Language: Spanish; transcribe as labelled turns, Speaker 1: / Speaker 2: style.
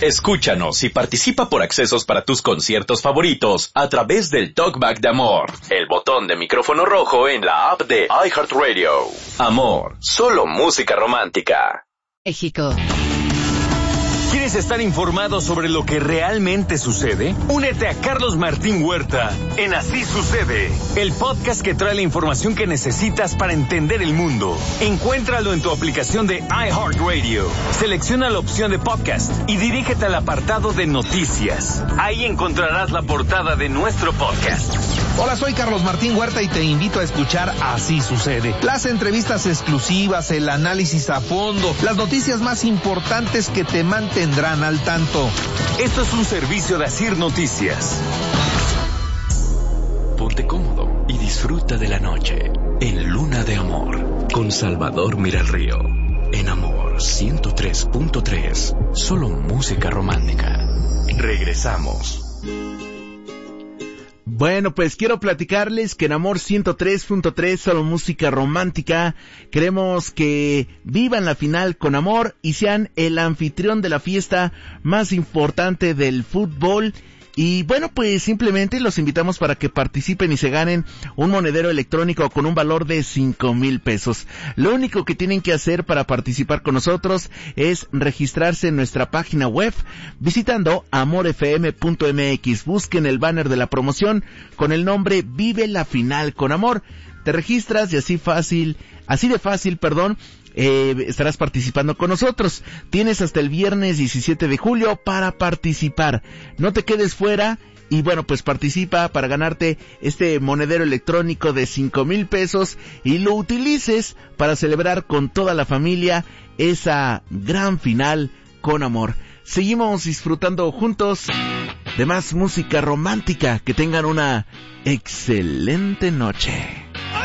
Speaker 1: Escúchanos y participa por accesos para tus conciertos favoritos a través del Talkback de Amor, el botón de micrófono rojo en la app de iHeartRadio. Amor, solo música romántica.
Speaker 2: México.
Speaker 3: ¿Quieres estar informado sobre lo que realmente sucede? Únete a Carlos Martín Huerta en Así Sucede, el podcast que trae la información que necesitas para entender el mundo. Encuéntralo en tu aplicación de iHeartRadio. Selecciona la opción de podcast y dirígete al apartado de noticias. Ahí encontrarás la portada de nuestro podcast.
Speaker 4: Hola, soy Carlos Martín Huerta y te invito a escuchar Así Sucede. Las entrevistas exclusivas, el análisis a fondo, las noticias más importantes que te mantendrán al tanto.
Speaker 3: Esto es un servicio de Asir Noticias.
Speaker 1: Ponte cómodo y disfruta de la noche en Luna de Amor con Salvador Miralrío. En Amor 103.3, solo música romántica. Regresamos.
Speaker 5: Bueno, pues quiero platicarles que en Amor 103.3, solo música romántica, queremos que vivan la final con amor y sean el anfitrión de la fiesta más importante del fútbol. Y bueno, pues simplemente los invitamos para que participen y se ganen un monedero electrónico con un valor de 5,000 pesos. Lo único que tienen que hacer para participar con nosotros es registrarse en nuestra página web visitando amorfm.mx. Busquen el banner de la promoción con el nombre Vive la Final con Amor. Te registras y así de fácil, estarás participando con nosotros. Tienes hasta el viernes 17 de julio para participar. No te quedes fuera y bueno, pues participa para ganarte este monedero electrónico de 5,000 pesos y lo utilices para celebrar con toda la familia esa gran final con amor. Seguimos disfrutando juntos de más música romántica. Que tengan una excelente noche.